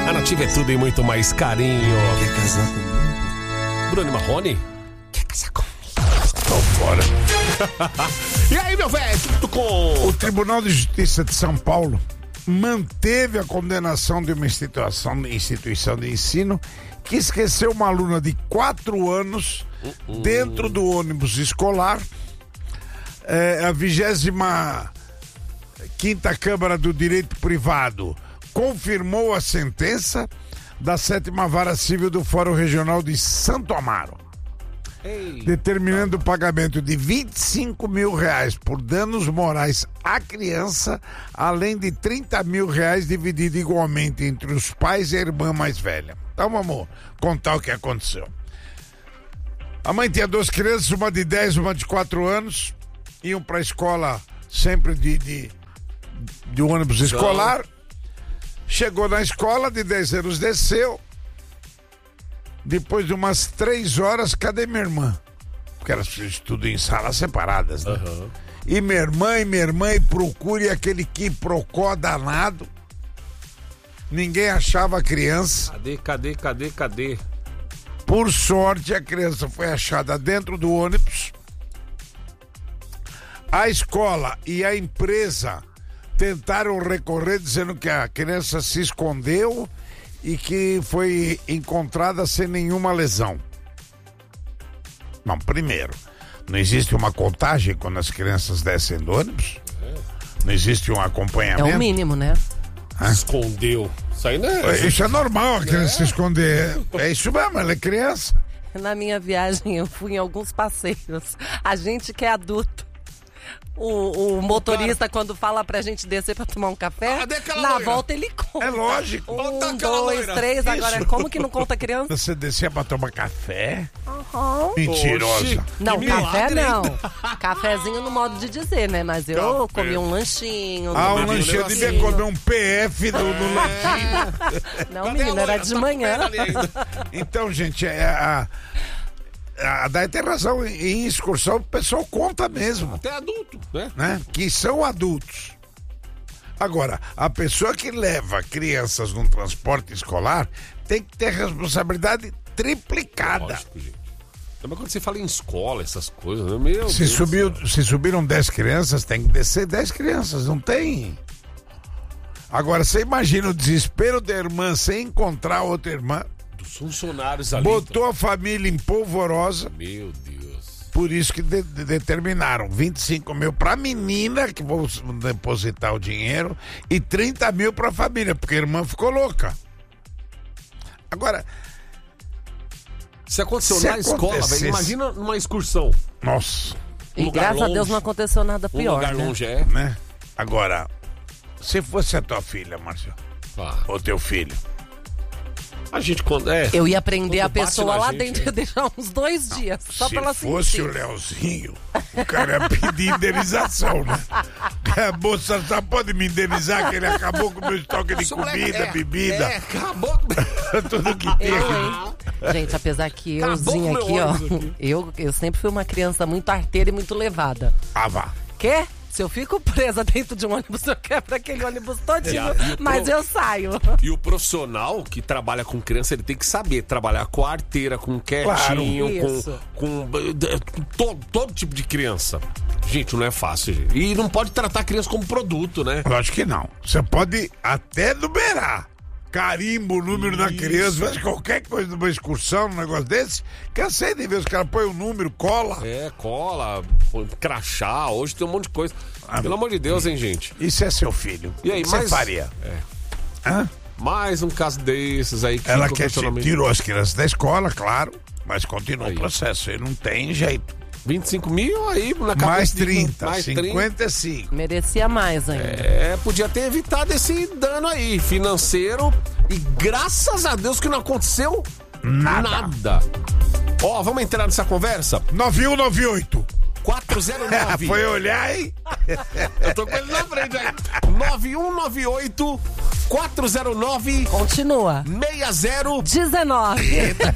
A Nativa é tudo e muito mais carinho. Quer casar comigo? Bruno Marrone? Quer casar comigo? Tô fora. E aí, meu velho, tudo com... O Tribunal de Justiça de São Paulo manteve a condenação de uma instituição de ensino que esqueceu uma aluna de 4 anos dentro do ônibus escolar. A 25ª Câmara do Direito Privado confirmou a sentença da 7ª Vara Civil do Fórum Regional de Santo Amaro, determinando o pagamento de R$25 mil por danos morais à criança, além de R$30 mil dividido igualmente entre os pais e a irmã mais velha. Então vamos contar o que aconteceu. A mãe tinha 2 crianças, uma de 10, uma de 4 anos, iam para a escola sempre de ônibus escolar. Chegou na escola, de 10 anos desceu. Depois de umas 3 horas, cadê minha irmã? Porque elas estudam em salas separadas, né? Uhum. E minha irmã, e procure aquele quiprocó danado. Ninguém achava a criança. Cadê? Por sorte, a criança foi achada dentro do ônibus. A escola e a empresa tentaram recorrer, dizendo que a criança se escondeu e que foi encontrada sem nenhuma lesão. Não, primeiro, não existe uma contagem quando as crianças descem do ônibus? Não existe um acompanhamento? É o mínimo, né? Escondeu. Isso aí não é... Isso é normal, a criança se esconder. É isso mesmo, ela é criança. Na minha viagem, eu fui em alguns passeios. A gente que é adulto. O motorista, quando fala pra gente descer pra tomar um café, na loira? Volta ele conta. É lógico. 1, 2, 3, agora como que não conta criança? Você descia pra tomar café? Uhum. Mentirosa. Oxi, não, café não. Hein? Cafezinho no modo de dizer, né? Mas eu comi um lanchinho. Um lanchinho, eu devia comer um PF no lanchinho. Não, menino, era de manhã. Então, gente, a Day tem razão, em excursão o pessoal conta mesmo. Até adulto, né? Que são adultos. Agora, a pessoa que leva crianças num transporte escolar tem que ter responsabilidade triplicada. Lógico, gente. Mas quando você fala em escola, essas coisas, meu se Deus. Se subiram 10 crianças, tem que descer 10 crianças, não tem. Agora, você imagina o desespero da irmã sem encontrar outra irmã. Funcionários ali. Botou a família em polvorosa. Meu Deus. Por isso que determinaram 25 mil pra menina, que vão depositar o dinheiro, e 30 mil pra família, porque a irmã ficou louca. Agora, se aconteceu na escola, velho, imagina numa excursão. Nossa. E graças a Deus não aconteceu nada pior, um lugar né? longe né? Agora, se fosse a tua filha, Márcio, ou teu filho, a gente eu ia prender a bate pessoa na lá gente, dentro e deixar uns 2 dias, só pra ela sentir. Se fosse o Leozinho, o cara ia pedir indenização, né? A moça só pode me indenizar que ele acabou com o meu estoque de comida, bebida. Acabou. Tudo que tem. Gente, apesar que euzinho aqui, ó, eu sempre fui uma criança muito arteira e muito levada. Vá. Quê? Se eu fico presa dentro de um ônibus, eu quebro aquele ônibus todinho, mas eu saio. E o profissional que trabalha com criança, ele tem que saber trabalhar com a arteira, com quietinho, com todo tipo de criança. Gente, não é fácil, gente. E não pode tratar a criança como produto, né? Lógico que não. Você pode até numerar. Carimbo, o número da criança, faz qualquer coisa numa excursão, num negócio desse. Cansei de ver os caras põem o número, cola. Cola, crachá, hoje tem um monte de coisa. Pelo amor de Deus, hein, gente? Isso é seu filho. E aí, o que você faria? Mais um caso desses aí que ela tirou as crianças da escola, claro, mas continua o processo, aí não tem jeito. 25 mil aí na cabeça. Mais 30, mais 55. Merecia mais ainda. Podia ter evitado esse dano aí financeiro e graças a Deus que não aconteceu nada. Ó, vamos entrar nessa conversa? 9198 409. Foi olhar, hein? Eu tô com ele na frente aí. 9198 409. Continua. 6019.